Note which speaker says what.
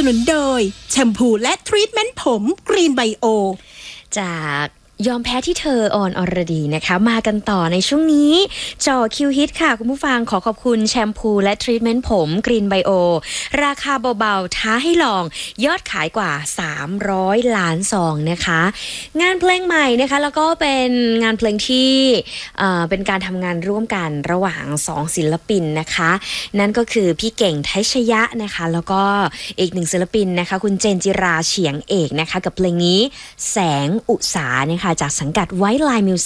Speaker 1: นุนโดยแชมพูและทรีทเมนต์ผมกรีนไบโอ
Speaker 2: จากยอมแพ้ที่เธอออนอรดีนะคะมากันต่อในช่วงนี้จ่อคิวฮิตค่ะคุณผู้ฟังขอขอบคุณแชมพูและทรีทเมนต์ผมกรีนไบโอราคาเบาๆท้าให้ลองยอดขายกว่า300 ล้านซองนะคะงานเพลงใหม่นะคะแล้วก็เป็นงานเพลงที่เป็นการทำงานร่วมกันระหว่าง2ศิลปินนะคะนั่นก็คือพี่เก่งไทชยะนะคะแล้วก็อีก1ศิลปินนะคะคุณเจนจิราเฉียงเอกนะคะกับเพลงนี้แสงอุสานะคะจากสังกัดไวท์ไลน์มิวสิก